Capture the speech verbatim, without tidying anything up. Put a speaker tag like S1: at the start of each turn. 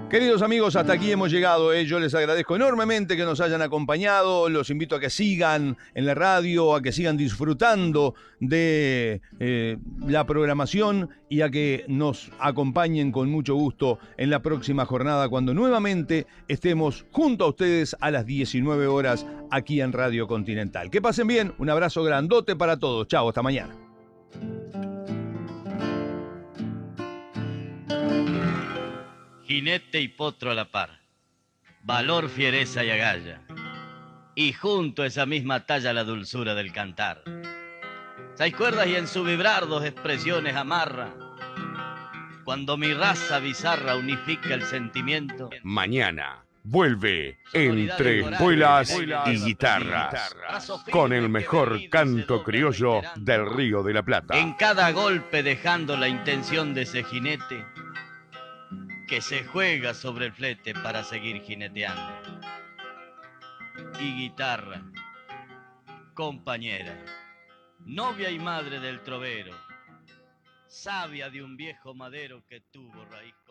S1: Queridos amigos, hasta aquí hemos llegado. ¿eh? Yo les agradezco enormemente que nos hayan acompañado. Los invito a que sigan en la radio, a que sigan disfrutando de eh, la programación y a que nos acompañen con mucho gusto en la próxima jornada cuando nuevamente estemos junto a ustedes a las diecinueve horas aquí en Radio Continental. Que pasen bien. Un abrazo grandote para todos. Chao, hasta mañana.
S2: Jinete y potro a la par, valor, fiereza y agalla, y junto a esa misma talla la dulzura del cantar. Seis cuerdas y en su vibrar dos expresiones amarra, cuando mi raza bizarra unifica el sentimiento.
S3: Mañana vuelve Entre Espuelas y Guitarras, con el mejor canto criollo del Río de la Plata.
S2: En cada golpe dejando la intención de ese jinete que se juega sobre el flete para seguir jineteando. Y guitarra, compañera, novia y madre del trovero, sabia de un viejo madero que tuvo raíz.